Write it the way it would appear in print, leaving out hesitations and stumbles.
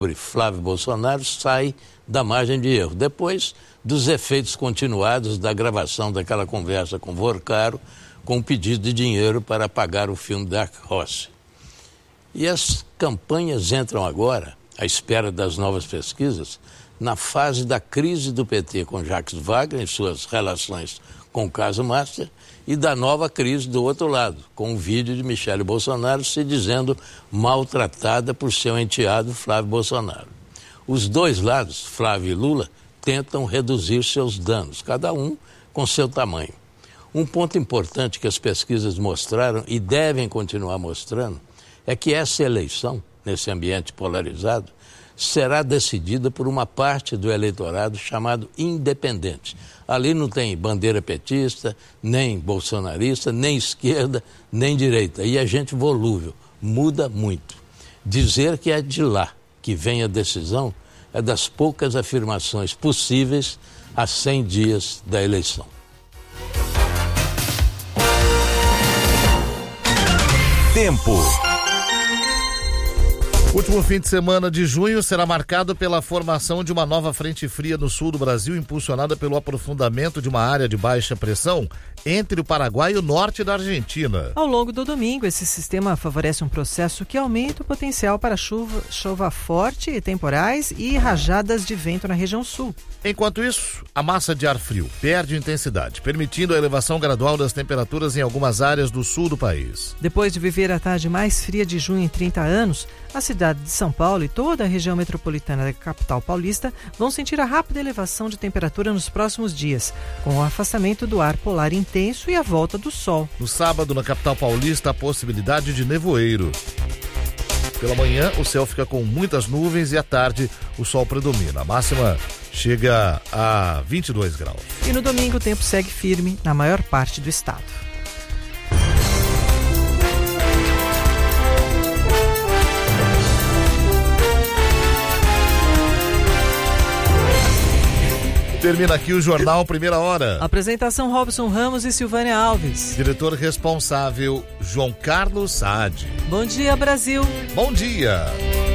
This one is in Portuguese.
Flávio Bolsonaro sai da margem de erro, depois dos efeitos continuados da gravação daquela conversa com Vorcaro, com o pedido de dinheiro para pagar o filme Dark Horse. E as campanhas entram agora, à espera das novas pesquisas, na fase da crise do PT com Jacques Wagner em suas relações com o caso Master e da nova crise do outro lado, com o vídeo de Michele Bolsonaro se dizendo maltratada por seu enteado Flávio Bolsonaro. Os dois lados, Flávio e Lula, tentam reduzir seus danos, cada um com seu tamanho. Um ponto importante que as pesquisas mostraram e devem continuar mostrando é que essa eleição, nesse ambiente polarizado, será decidida por uma parte do eleitorado chamado independente. Ali não tem bandeira petista, nem bolsonarista, nem esquerda, nem direita. E a gente volúvel, muda muito. Dizer que é de lá que vem a decisão é das poucas afirmações possíveis a 100 dias da eleição. Tempo. O último fim de semana de junho será marcado pela formação de uma nova frente fria no sul do Brasil, impulsionada pelo aprofundamento de uma área de baixa pressão entre o Paraguai e o norte da Argentina. Ao longo do domingo, esse sistema favorece um processo que aumenta o potencial para chuva forte, temporais e rajadas de vento na região sul. Enquanto isso, a massa de ar frio perde intensidade, permitindo a elevação gradual das temperaturas em algumas áreas do sul do país. Depois de viver a tarde mais fria de junho em 30 anos, a cidade de São Paulo e toda a região metropolitana da capital paulista vão sentir a rápida elevação de temperatura nos próximos dias, com o afastamento do ar polar intenso e a volta do sol. No sábado, na capital paulista, a possibilidade de nevoeiro. Pela manhã, o céu fica com muitas nuvens e à tarde o sol predomina. A máxima chega a 22 graus. E no domingo o tempo segue firme na maior parte do estado. Termina aqui o Jornal Primeira Hora. Apresentação Robson Ramos e Silvânia Alves. Diretor responsável João Carlos Saad. Bom dia, Brasil. Bom dia.